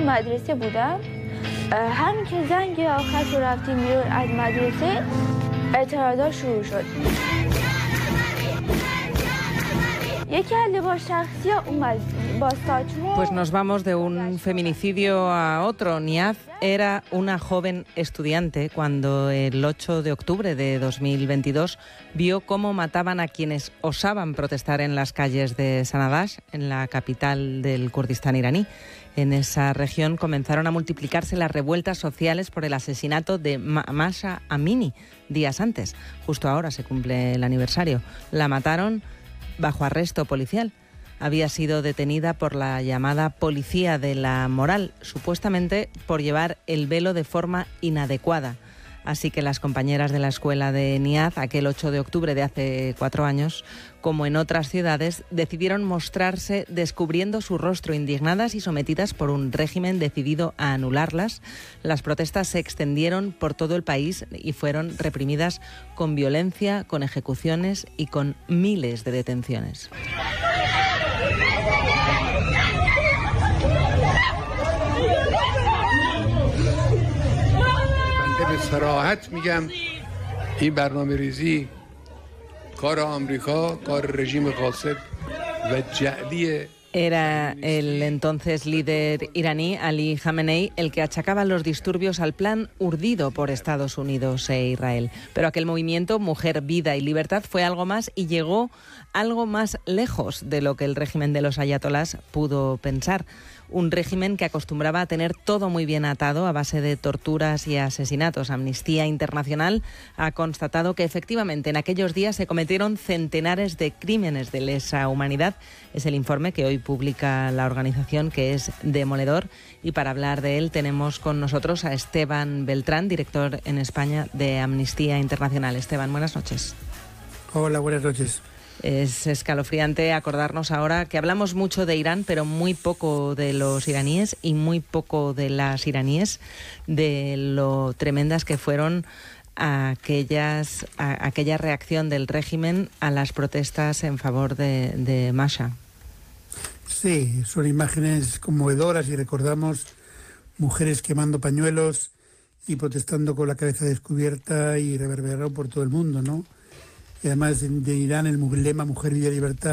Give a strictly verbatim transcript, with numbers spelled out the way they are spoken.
مدرسه بودم همین که زنگ آخر که رفتیم بیرون از مدرسه اعتراضا شروع شد. Pues nos vamos de un feminicidio a otro. Niaz era una joven estudiante cuando el ocho de octubre de dos mil veintidós vio cómo mataban a quienes osaban protestar en las calles de Sanadash, en la capital del Kurdistán iraní. En esa región comenzaron a multiplicarse las revueltas sociales por el asesinato de Mahsa Amini días antes. Justo ahora se cumple el aniversario. La mataron bajo arresto policial. Había sido detenida por la llamada policía de la moral, supuestamente por llevar el velo de forma inadecuada. Así que las compañeras de la escuela de Niaz, aquel ocho de octubre de hace cuatro años, como en otras ciudades, decidieron mostrarse descubriendo su rostro, indignadas y sometidas por un régimen decidido a anularlas. Las protestas se extendieron por todo el país y fueron reprimidas con violencia, con ejecuciones y con miles de detenciones. به صراحت میگم این برنامه‌ریزی کار آمریکا، کار رژیم فاسد و جعلی. Era el entonces líder iraní, Ali Khamenei, el que achacaba los disturbios al plan urdido por Estados Unidos e Israel. Pero aquel movimiento, Mujer, Vida y Libertad, fue algo más y llegó algo más lejos de lo que el régimen de los ayatolás pudo pensar. Un régimen que acostumbraba a tener todo muy bien atado a base de torturas y asesinatos. Amnistía Internacional ha constatado que efectivamente en aquellos días se cometieron centenares de crímenes de lesa humanidad. Es el informe que hoy publica la organización, que es demoledor. Y para hablar de él tenemos con nosotros a Esteban Beltrán, director en España de Amnistía Internacional. Esteban, buenas noches. Hola, buenas noches. Es escalofriante acordarnos ahora que hablamos mucho de Irán, pero muy poco de los iraníes y muy poco de las iraníes, de lo tremendas que fueron aquellas, a, aquella reacción del régimen a las protestas en favor de, de Mahsa. Sí, son imágenes conmovedoras y recordamos mujeres quemando pañuelos y protestando con la cabeza descubierta y reverberado por todo el mundo, ¿no? Y además de, de Irán el lema Mujer, Vida y Libertad